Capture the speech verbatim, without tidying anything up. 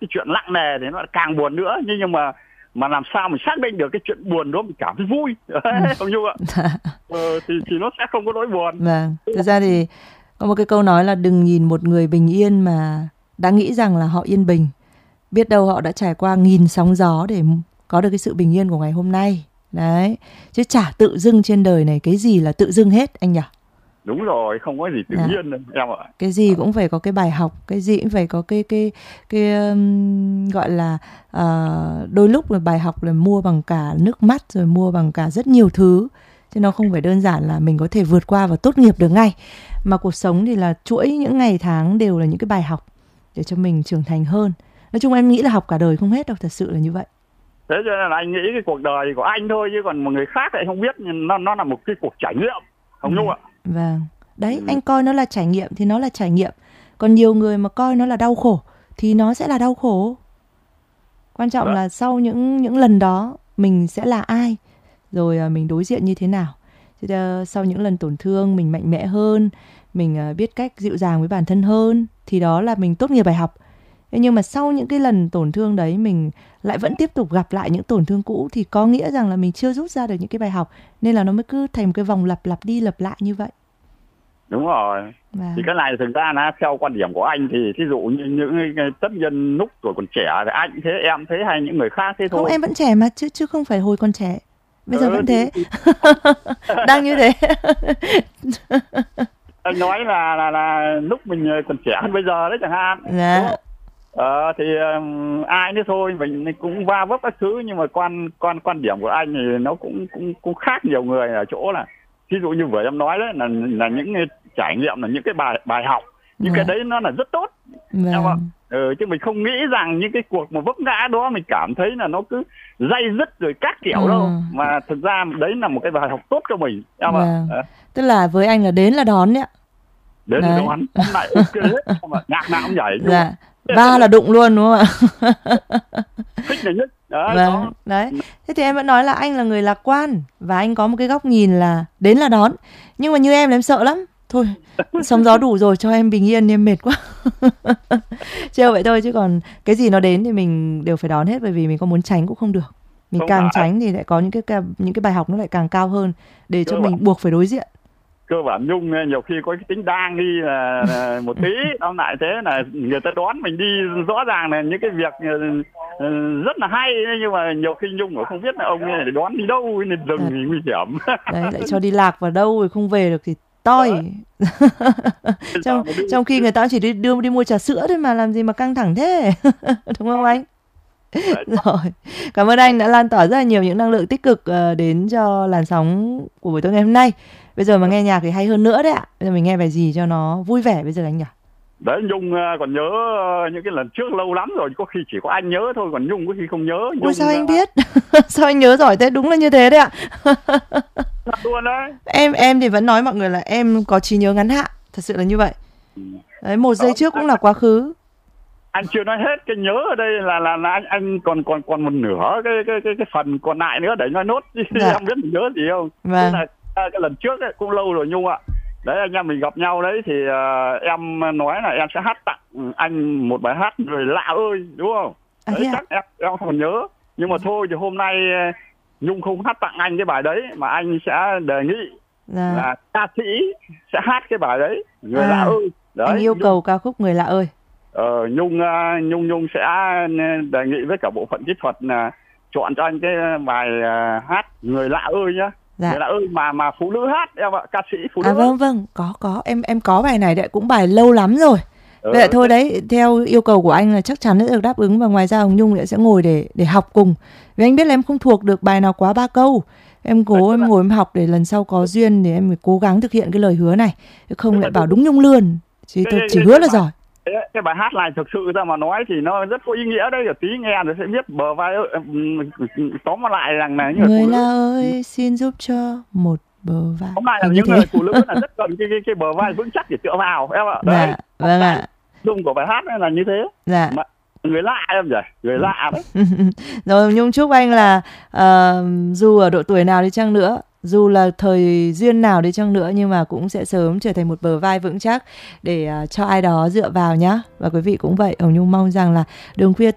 chuyện nặng nề thì nó càng buồn nữa. Nhưng nhưng mà mà làm sao mình xác định được cái chuyện buồn đó mình cảm thấy vui, không Nhung ạ? ờ, thì thì nó sẽ không có nỗi buồn. Vâng, thực ra thì có một cái câu nói là đừng nhìn một người bình yên mà đã nghĩ rằng là họ yên bình. Biết đâu họ đã trải qua nghìn sóng gió để có được cái sự bình yên của ngày hôm nay. Đấy, chứ chả tự dưng trên đời này cái gì là tự dưng hết anh nhỉ? Đúng rồi, không có gì tự à. nhiên đâu em ạ. Cái gì cũng phải có cái bài học, cái gì cũng phải có cái cái cái um, gọi là uh, đôi lúc là bài học là mua bằng cả nước mắt, rồi mua bằng cả rất nhiều thứ, chứ nó không phải đơn giản là mình có thể vượt qua và tốt nghiệp được ngay, mà cuộc sống thì là chuỗi những ngày tháng đều là những cái bài học để cho mình trưởng thành hơn. Nói chung em nghĩ là học cả đời không hết đâu, thật sự là như vậy. Thế cho nên là anh nghĩ cái cuộc đời của anh thôi, chứ còn một người khác thì không biết, nó nó là một cái cuộc trải nghiệm, không Nhung ạ? Vâng, đấy, ừ. Anh coi nó là trải nghiệm thì nó là trải nghiệm. Còn nhiều người mà coi nó là đau khổ thì nó sẽ là đau khổ. Quan trọng đó. Là sau những những lần đó mình sẽ là ai, rồi mình đối diện như thế nào. Thì, uh, sau những lần tổn thương mình mạnh mẽ hơn, mình uh, biết cách dịu dàng với bản thân hơn, thì đó là mình tốt nghiệp bài học. Thế nhưng mà sau những cái lần tổn thương đấy mình lại vẫn tiếp tục gặp lại những tổn thương cũ, thì có nghĩa rằng là mình chưa rút ra được những cái bài học, nên là nó mới cứ thành một cái vòng lặp lặp đi lặp lại như vậy. Đúng rồi. À. Thì cái này thực ra là theo quan điểm của anh thì thí dụ như những tất nhân lúc tuổi còn trẻ thì anh thế, em thế, hay những người khác thế thôi. Không, em vẫn trẻ mà, chứ chứ không phải hồi còn trẻ. Bây ừ, giờ vẫn thế. Thì... đang như thế. Anh nói là là là lúc mình còn trẻ hơn bây giờ đấy chẳng hạn. Dạ. Ờ, thì um, ai nữa thôi, mình cũng va vấp các thứ, nhưng mà quan quan quan điểm của anh thì nó cũng cũng cũng khác nhiều người ở chỗ là, ví dụ như vừa em nói đấy là là những cái trải nghiệm, là những cái bài bài học, những vâng. cái đấy nó là rất tốt, vâng. em ạ. Ừ, chứ mình không nghĩ rằng những cái cuộc mà vấp ngã đó mình cảm thấy là nó cứ day dứt rồi các kiểu ừ. đâu, mà thực ra đấy là một cái bài học tốt cho mình, em ạ. Vâng. À. Tức là với anh là đến là đón đấy ạ. Đến là đón, lại ok hết, nhạc nào cũng nhảy. Dạ. Va là đụng luôn đúng không ạ? Thích là nhất. Đấy, vâng, đấy. Thế thì em vẫn nói là anh là người lạc quan, và anh có một cái góc nhìn là đến là đón. Nhưng mà như em là em sợ lắm. Thôi, sóng gió đủ rồi, cho em bình yên, em mệt quá. Trêu vậy thôi, chứ còn cái gì nó đến thì mình đều phải đón hết, bởi vì mình có muốn tránh cũng không được. Mình không càng phải. Tránh thì lại có những cái những cái bài học nó lại càng cao hơn, để cho Cơ mình bản. buộc phải đối diện. Cơ bản Nhung nhiều khi có cái tính đang đi là, là một tí, ông lại thế là người ta đón mình đi, rõ ràng là những cái việc rất là hay, nhưng mà nhiều khi Nhung cũng không biết là ông này đón đi đâu nên rừng thì nguy hiểm. Đấy, lại cho đi lạc vào đâu rồi không về được thì toi. trong trong khi người ta chỉ đi đưa đi mua trà sữa thôi mà, làm gì mà căng thẳng thế. Đúng không anh? Rồi, cảm ơn anh đã lan tỏa rất là nhiều những năng lượng tích cực đến cho làn sóng của buổi tối ngày hôm nay. Bây giờ mà nghe nhạc thì hay hơn nữa đấy ạ. Bây giờ mình nghe bài gì cho nó vui vẻ bây giờ anh nhỉ? Đấy, Nhung còn nhớ những cái lần trước lâu lắm rồi, có khi chỉ có anh nhớ thôi, còn Nhung có khi không nhớ. Nhung Ôi, sao anh biết? Sao anh nhớ giỏi thế? Đúng là như thế đấy ạ. Luôn đấy. Em em thì vẫn nói mọi người là em có trí nhớ ngắn hạn, thật sự là như vậy. Đấy, một giây trước cũng là quá khứ. Anh chưa nói hết, cái nhớ ở đây là là, là anh anh còn còn còn một nửa cái cái cái cái phần còn lại nữa để nói nốt. Dạ. Em biết mình nhớ gì không? Vâng. Là, cái lần trước ấy, cũng lâu rồi Nhung ạ. Đấy, anh em mình gặp nhau đấy thì uh, em nói là em sẽ hát tặng anh một bài hát Người Lạ Ơi, đúng không? Đấy, à, chắc em, em không nhớ. Nhưng mà thôi thì hôm nay Nhung không hát tặng anh cái bài đấy, mà anh sẽ đề nghị dạ. là ca sĩ sẽ hát cái bài đấy, Người à, Lạ Ơi. Đấy, anh yêu Nhung, cầu ca khúc Người Lạ Ơi. Ờ, Nhung, uh, Nhung Nhung sẽ đề nghị với cả bộ phận kỹ thuật là chọn cho anh cái bài uh, hát Người Lạ Ơi nhá. Dạ. Người Lạ Ơi mà mà phụ nữ hát em ạ, ca sĩ phụ nữ. À vâng vâng, có có em em có bài này đấy, cũng bài lâu lắm rồi. Ừ. Vậy thôi đấy, theo yêu cầu của anh là chắc chắn sẽ được đáp ứng, và ngoài ra Hồng Nhung sẽ ngồi để để học cùng. Vì anh biết là em không thuộc được bài nào quá ba câu. Em cố em ngồi em học để lần sau có duyên thì em phải cố gắng thực hiện cái lời hứa này, không lại bảo đúng Nhung luôn. Chỉ tôi chỉ hứa là giỏi. Cái bài hát này thực sự ra mà nói thì nó rất có ý nghĩa đấy, tí nghe rồi sẽ biết bờ vai. Tóm lại rằng là những người Lạ Ơi xin giúp cho một bờ vai. Tóm lại là những người phụ nữ là rất cần cái, cái cái bờ vai vững chắc để tựa vào em ạ. Đấy, dạ, vâng ạ. Dung của bài hát là như thế. Dạ. Mà người lạ em rồi, người lạ đấy. Rồi Nhung chúc anh là uh, dù ở độ tuổi nào đi chăng nữa, dù là thời duyên nào đi chăng nữa, nhưng mà cũng sẽ sớm trở thành một bờ vai vững chắc để uh, cho ai đó dựa vào nhá. Và quý vị cũng vậy, Hồng Nhung mong rằng là đường khuya